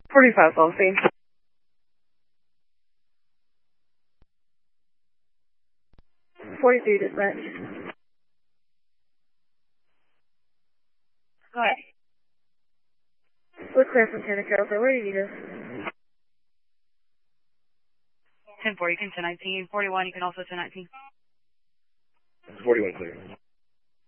45 Gulfing. 43 dispatch. Go ahead. We're clear from Santa Carol, so where do you need us? 10-4, you can 10-19. 41, you can also 10-19. 41 clear.